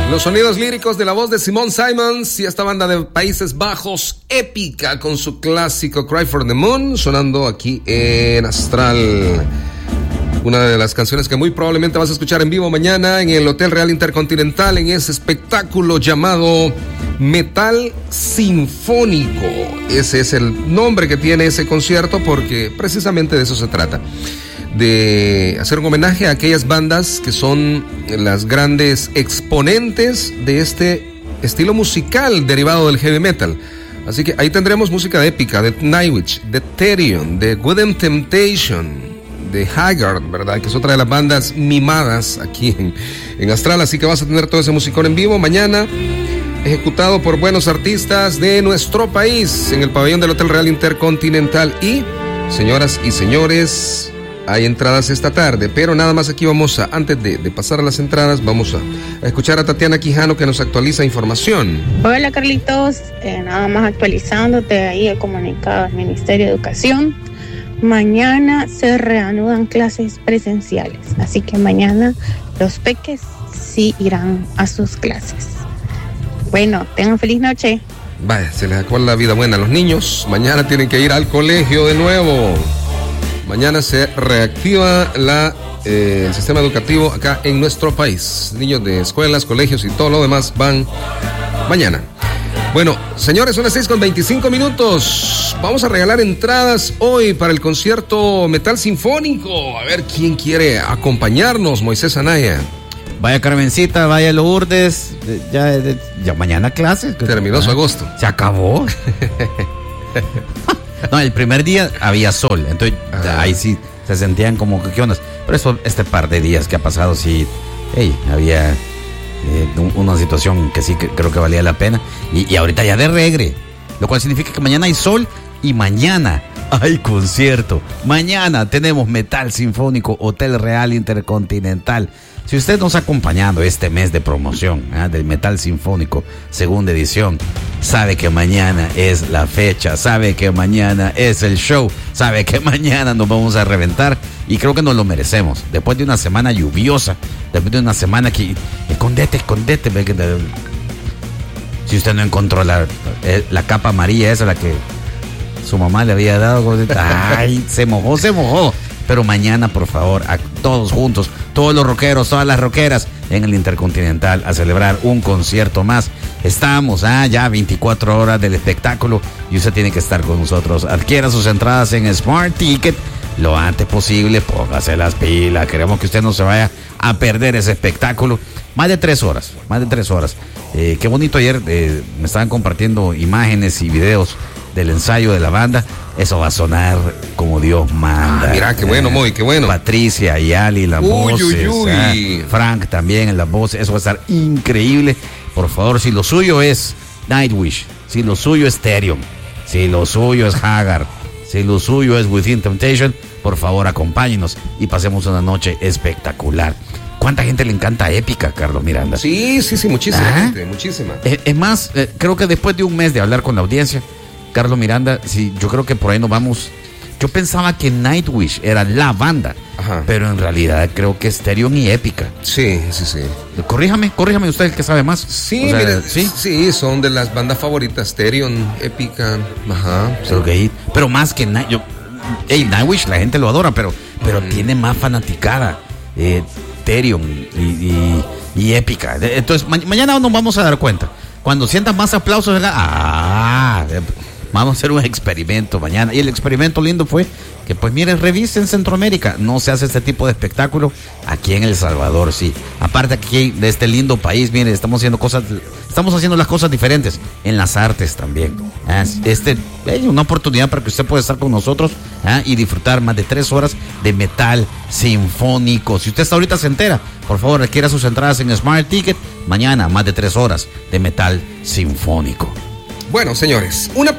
Los sonidos líricos de la voz de Simone Simons y esta banda de Países Bajos, épica, con su clásico Cry for the Moon, sonando aquí en Astral. Una de las canciones que muy probablemente vas a escuchar en vivo mañana en el Hotel Real Intercontinental, en ese espectáculo llamado Metal Sinfónico. Ese es el nombre que tiene ese concierto porque precisamente de eso se trata. De hacer un homenaje a aquellas bandas que son las grandes exponentes de este estilo musical derivado del heavy metal. Así que ahí tendremos música épica de Nightwish, de Therion, de Within Temptation, de Haggard, ¿verdad? Que es otra de las bandas mimadas aquí en Astral. Así que vas a tener todo ese musicón en vivo mañana, ejecutado por buenos artistas de nuestro país en el pabellón del Hotel Real Intercontinental. Y, señoras y señores, hay entradas esta tarde, pero nada más aquí vamos a, antes de pasar a las entradas, vamos a escuchar a Tatiana Quijano que nos actualiza información. Hola Carlitos, nada más actualizándote ahí el comunicado del Ministerio de Educación. Mañana se reanudan clases presenciales, así que mañana los peques sí irán a sus clases. Bueno, tengan feliz noche. Vaya, se les acabó la vida buena a los niños, mañana tienen que ir al colegio de nuevo. Mañana se reactiva el sistema educativo acá en nuestro país. Niños de escuelas, colegios y todo lo demás van mañana. Bueno, señores, son las 6:25. Vamos a regalar entradas hoy para el concierto Metal Sinfónico. A ver quién quiere acompañarnos, Moisés Anaya. Vaya Carmencita, vaya Lourdes. Ya mañana clases. Terminó su agosto. Se acabó. No, el primer día había sol, entonces ahí sí se sentían como que qué ondas. Pero eso, este par de días que ha pasado, sí, había una situación que sí que creo que valía la pena. Y ahorita ya de regre, lo cual significa que mañana hay sol y mañana hay concierto. Mañana tenemos Metal Sinfónico, Hotel Real Intercontinental. Si usted nos ha acompañado este mes de promoción del Metal Sinfónico, segunda edición, sabe que mañana es la fecha, sabe que mañana es el show, sabe que mañana nos vamos a reventar y creo que nos lo merecemos. Después de una semana lluviosa, después de una semana que... Escondete. Si usted no encontró la capa amarilla esa, la que su mamá le había dado, ay, se mojó. Pero mañana, por favor, a todos juntos, todos los rockeros, todas las rockeras en el Intercontinental a celebrar un concierto más. Estamos ya 24 horas del espectáculo y usted tiene que estar con nosotros. Adquiera sus entradas en Smart Ticket lo antes posible, póngase las pilas. Queremos que usted no se vaya a perder ese espectáculo. Más de 3 horas. Qué bonito ayer, me estaban compartiendo imágenes y videos del ensayo de la banda. Eso va a sonar como Dios manda. Mira, qué bueno, Moy, qué bueno. Patricia y Ali, las voces. Frank también en las voces. Eso va a estar increíble. Por favor, si lo suyo es Nightwish, si lo suyo es Therion, si lo suyo es Haggard, si lo suyo es Within Temptation, por favor, acompáñenos y pasemos una noche espectacular. ¿Cuánta gente le encanta Épica, Carlos Miranda? Sí, muchísima gente, muchísima. Es más, creo que después de un mes de hablar con la audiencia, Carlos Miranda, sí, yo creo que por ahí nos vamos. Yo pensaba que Nightwish era la banda, pero en realidad creo que es Therion y Épica. Sí. Corríjame usted, el que sabe más. Sí, o sea, sí, son de las bandas favoritas, Therion, Épica, pero más que Nightwish, la gente lo adora, pero tiene más fanaticada Therion y Épica. Entonces, mañana nos vamos a dar cuenta. Cuando sientan más aplausos, vamos a hacer un experimento mañana. Y el experimento lindo fue que, pues miren, revisen Centroamérica. No se hace este tipo de espectáculo aquí en El Salvador, sí. Aparte aquí de este lindo país, miren, estamos haciendo las cosas diferentes en las artes también. Una oportunidad para que usted pueda estar con nosotros y disfrutar más de 3 horas de Metal Sinfónico. Si usted hasta ahorita se entera, por favor, adquiera sus entradas en Smart Ticket. Mañana, más de 3 horas de Metal Sinfónico. Bueno, señores, una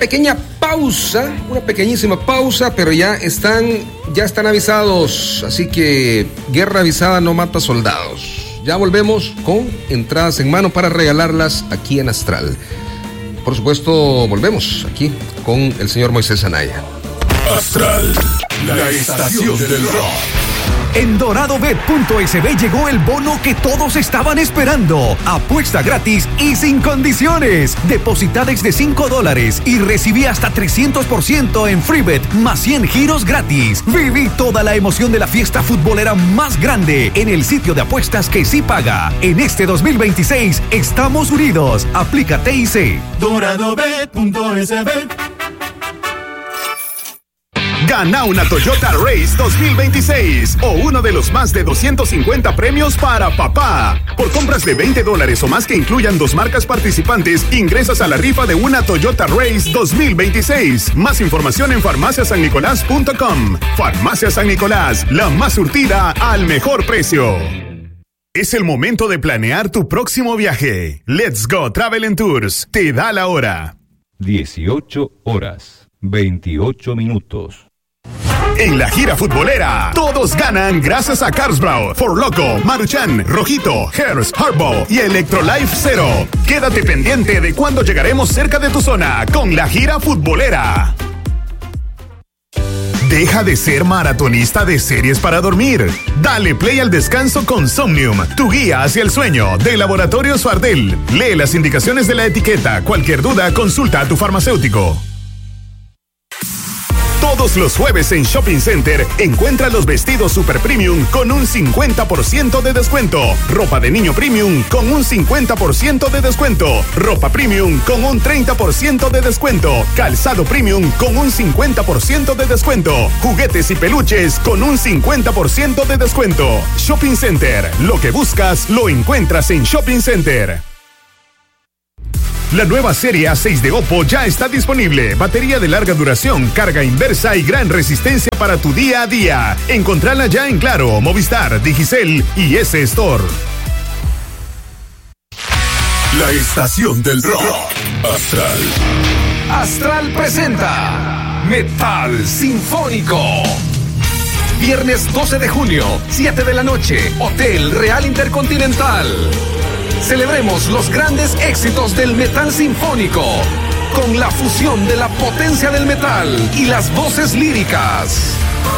pequeñísima pausa, pero ya están avisados, así que guerra avisada no mata soldados. Ya volvemos con entradas en mano para regalarlas aquí en Astral. Por supuesto, volvemos aquí con el señor Moisés Anaya. Astral, la estación del rock. En doradobet.sb llegó el bono que todos estaban esperando. Apuesta gratis y sin condiciones. Deposita desde $5 y recibí hasta 300% en FreeBet más 100 giros gratis. Viví toda la emoción de la fiesta futbolera más grande en el sitio de apuestas que sí paga. En este 2026 estamos unidos. Aplica TIC. doradobet.sb. Gana una Toyota Race 2026 o uno de los más de 250 premios para papá. Por compras de $20 o más que incluyan 2 marcas participantes, ingresas a la rifa de una Toyota Race 2026. Más información en farmaciasannicolás.com. Farmacia San Nicolás, la más surtida al mejor precio. Es el momento de planear tu próximo viaje. Let's Go Travel and Tours te da la hora. 18 horas, 28 minutos. En la gira futbolera, todos ganan gracias a Carlsberg, For Loco, Maruchan, Rojito, Hearst, Harbaugh y Electrolife Zero. Quédate pendiente de cuando llegaremos cerca de tu zona con la gira futbolera. Deja de ser maratonista de series para dormir. Dale play al descanso con Somnium, tu guía hacia el sueño, de Laboratorios Fardel. Lee las indicaciones de la etiqueta. Cualquier duda, consulta a tu farmacéutico. Todos los jueves en Shopping Center encuentra los vestidos Super Premium con un 50% de descuento. Ropa de niño Premium con un 50% de descuento. Ropa Premium con un 30% de descuento. Calzado Premium con un 50% de descuento. Juguetes y peluches con un 50% de descuento. Shopping Center, lo que buscas lo encuentras en Shopping Center. La nueva serie A6 de Oppo ya está disponible. Batería de larga duración, carga inversa y gran resistencia para tu día a día. Encontrala ya en Claro, Movistar, Digicel y S Store. La estación del rock. Astral. Astral presenta Metal Sinfónico. Viernes 12 de junio, 7 de la noche, Hotel Real Intercontinental. Celebremos los grandes éxitos del metal sinfónico con la fusión de la potencia del metal y las voces líricas.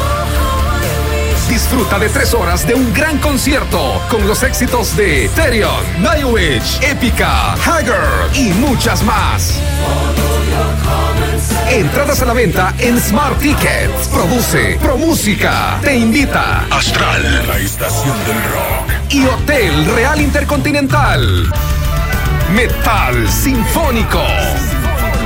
Disfruta de 3 horas de un gran concierto con los éxitos de Therion, Nightwish, Épica, Haggard y muchas más. Entradas a la venta en Smart Tickets. Produce ProMúsica. Te invita Astral, la estación del rock. Y Hotel Real Intercontinental. Metal Sinfónico.